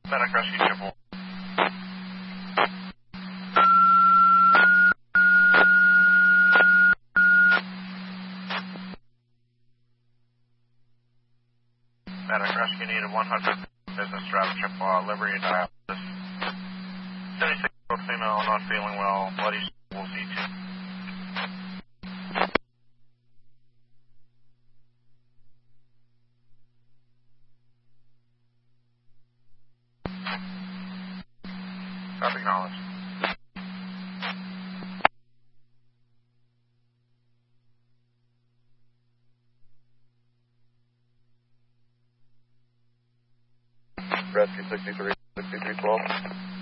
Medic Rescue Triple. Medic Rescue needed 100 business driver Triple Liberty dialysis. 76-year-old female not feeling well. Bloody will see two. Traffic knowledge. Rescue 63, 6312.